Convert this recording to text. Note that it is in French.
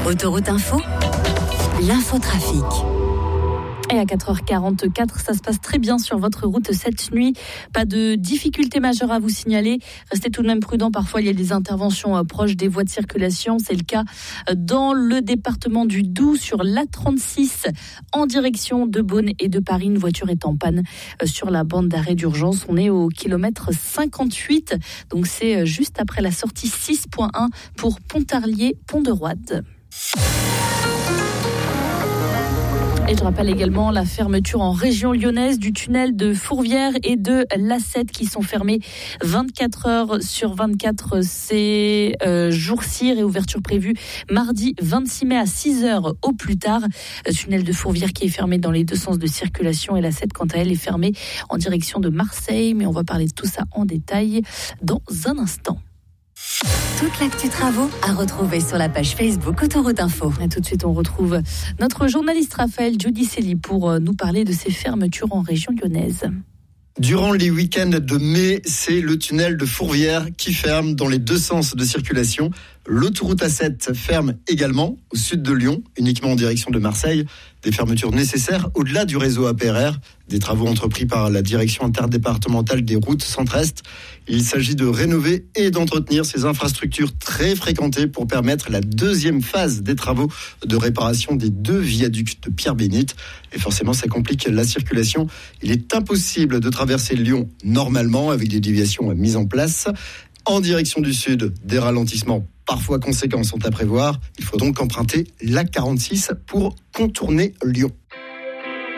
Autoroute Info, l'infotrafic. Et à 4h44, ça se passe très bien sur votre route cette nuit. Pas de difficultés majeures à vous signaler. Restez tout de même prudents. Parfois, il y a des interventions proches des voies de circulation. C'est le cas dans le département du Doubs sur l'A36 en direction de Beaune et de Paris. Une voiture est en panne sur la bande d'arrêt d'urgence. On est au kilomètre 58. Donc, c'est juste après la sortie 6.1 pour Pontarlier-Pont-de-Roide. Et je rappelle également la fermeture en région lyonnaise du tunnel de Fourvière et de l'A7 qui sont fermés 24 heures sur 24 ces jours-ci. Réouverture prévue mardi 26 mai à 6 heures au plus tard. Tunnel de Fourvière qui est fermé dans les deux sens de circulation et l'A7 quant à elle est fermée en direction de Marseille. Mais on va parler de tout ça en détail dans un instant. Toute l'actu travaux à retrouver sur la page Facebook Autoroute Info. Et tout de suite, on retrouve notre journaliste Raphaël Giudicelli pour nous parler de ces fermetures en région lyonnaise. Durant les week-ends de mai, c'est le tunnel de Fourvière qui ferme dans les deux sens de circulation. L'autoroute A7 ferme également au sud de Lyon, uniquement en direction de Marseille. Des fermetures nécessaires au-delà du réseau APRR, des travaux entrepris par la direction interdépartementale des routes centre-est. Il s'agit de rénover et d'entretenir ces infrastructures très fréquentées pour permettre la deuxième phase des travaux de réparation des deux viaducs de Pierre-Bénite. Et forcément, ça complique la circulation. Il est impossible de traverser Lyon normalement avec des déviations mises en place. En direction du sud, des ralentissements parfois conséquents sont à prévoir. Il faut donc emprunter l'A46 pour contourner Lyon.